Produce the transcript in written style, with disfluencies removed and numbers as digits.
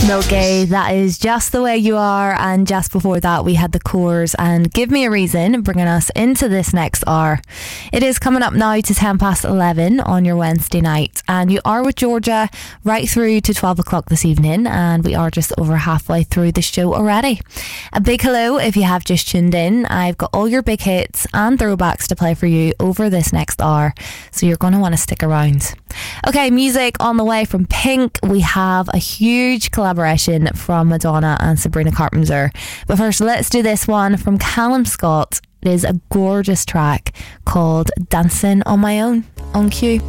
Milky, that is Just the Way You Are, and just before that we had The Coors and Give Me a Reason, bringing us into this next hour. It is coming up now to 11:10 on your Wednesday night, and you are with Georgia right through to 12 o'clock this evening, and we are just over halfway through the show already. A big hello if you have just tuned in. I've got all your big hits and throwbacks to play for you over this next hour, so you're going to want to stick around. Okay, music on the way from Pink. We have a huge collaboration from Madonna and Sabrina Carpenter. But first, let's do this one from Callum Scott. It is a gorgeous track called Dancing on My Own on Q.